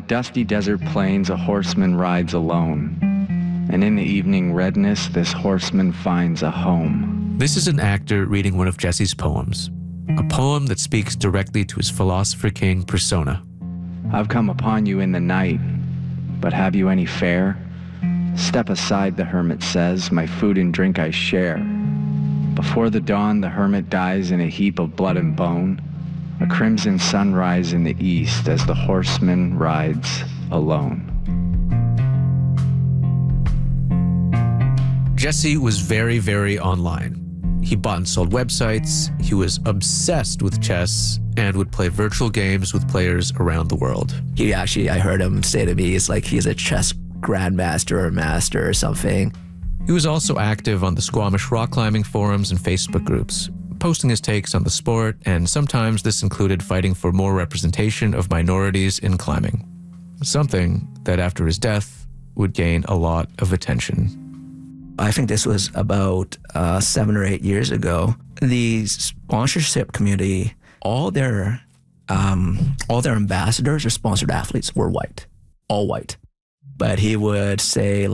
dusty desert plains a horseman rides alone, and in the evening redness this horseman finds a home. This is an actor reading one of Jesse's poems, a poem that speaks directly to his philosopher king persona. I've come upon you in the night, but have you any fare? Step aside, the hermit says, my food and drink I share. Before the dawn, the hermit dies in a heap of blood and bone, a crimson sunrise in the east as the horseman rides alone. Jesse was very, very online. He bought and sold websites, he was obsessed with chess, and would play virtual games with players around the world. I heard him say to me, it's like he's a chess grandmaster or master or something. He was also active on the Squamish rock climbing forums and Facebook groups, posting his takes on the sport, and sometimes this included fighting for more representation of minorities in climbing. Something that after his death would gain a lot of attention. I think this was about 7 or 8 years ago. The sponsorship community, all their ambassadors or sponsored athletes were white, all white. But he would say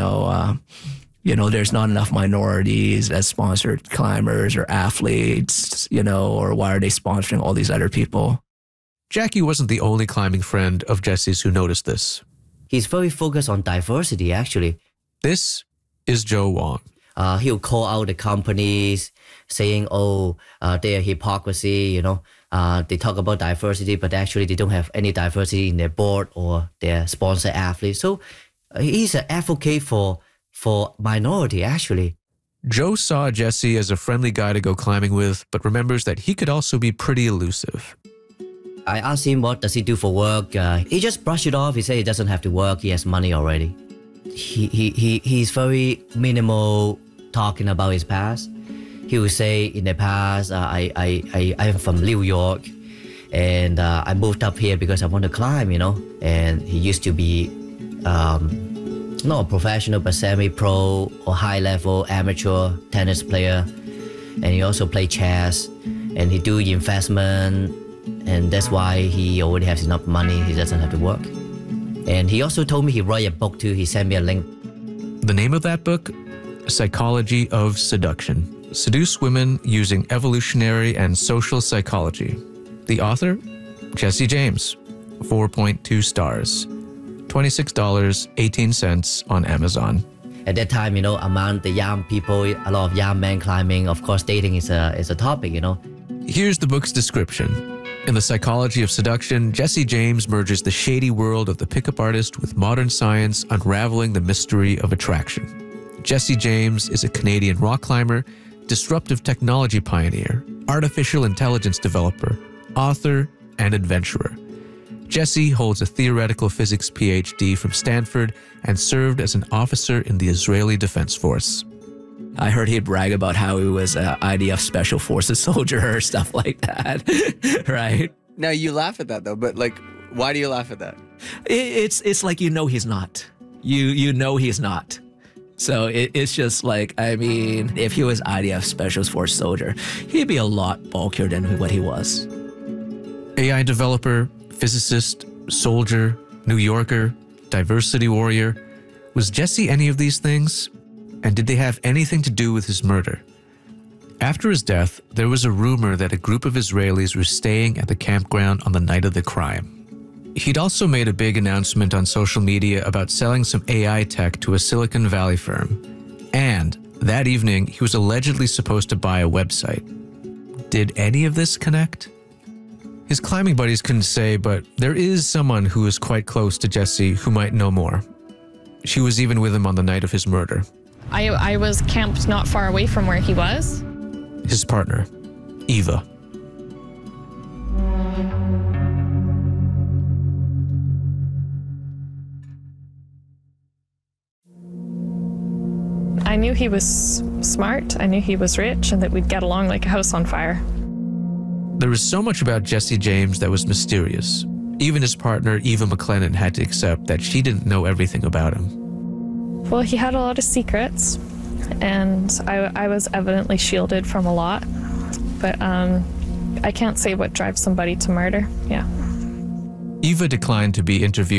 there's not enough minorities as sponsored climbers or athletes, or why are they sponsoring all these other people? Jackie wasn't the only climbing friend of Jesse's who noticed this. He's very focused on diversity, actually. This is Joe Wong. He'll call out the companies saying, their hypocrisy, they talk about diversity, but actually they don't have any diversity in their board or their sponsor athletes. So he's an advocate for minority, actually. Joe saw Jesse as a friendly guy to go climbing with, but remembers that he could also be pretty elusive. I asked him what does he do for work. He just brushed it off. He said he doesn't have to work. He has money already. He's very minimal talking about his past. He would say in the past, I am from New York and I moved up here because I want to climb, And he used to be not a professional, but semi-pro or high-level amateur tennis player. And he also played chess and he do investment. And that's why he already has enough money. He doesn't have to work. And he also told me he wrote a book too. He sent me a link. The name of that book? Psychology of Seduction. Seduce women using evolutionary and social psychology. The author? Jesse James. 4.2 stars. $26.18 on Amazon. At that time, among the young people, a lot of young men climbing, of course, dating is a topic, Here's the book's description. In The Psychology of Seduction, Jesse James merges the shady world of the pickup artist with modern science unraveling the mystery of attraction. Jesse James is a Canadian rock climber, disruptive technology pioneer, artificial intelligence developer, author, and adventurer. Jesse holds a theoretical physics PhD from Stanford and served as an officer in the Israeli Defense Force. I heard he'd brag about how he was an IDF Special Forces soldier or stuff like that, right? Now, you laugh at that, though, but, why do you laugh at that? It's like he's not. You know he's not. So it's just if he was IDF Special Forces soldier, he'd be a lot bulkier than what he was. AI developer, physicist, soldier, New Yorker, diversity warrior. Was Jesse any of these things? And did they have anything to do with his murder? After his death, there was a rumor that a group of Israelis were staying at the campground on the night of the crime. He'd also made a big announcement on social media about selling some AI tech to a Silicon Valley firm. And that evening, he was allegedly supposed to buy a website. Did any of this connect? His climbing buddies couldn't say, but there is someone who is quite close to Jesse who might know more. She was even with him on the night of his murder. I was camped not far away from where he was. His partner, Eva. I knew he was smart, I knew he was rich, and that we'd get along like a house on fire. There was so much about Jesse James that was mysterious. Even his partner, Eva McLennan, had to accept that she didn't know everything about him. Well, he had a lot of secrets, and I was evidently shielded from a lot. But I can't say what drives somebody to murder. Yeah. Eva declined to be interviewed